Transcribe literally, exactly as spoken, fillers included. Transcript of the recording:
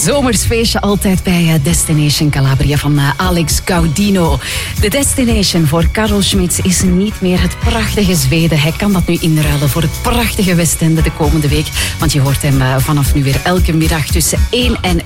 zomersfeestje altijd bij uh, Destination Calabria van uh, Alex Gaudino. De Destination voor Karel Schmitz is niet meer het prachtige Zweden. Hij kan dat nu inruilen voor het prachtige Westende de komende week. Want je hoort hem uh, vanaf nu weer elke middag tussen één en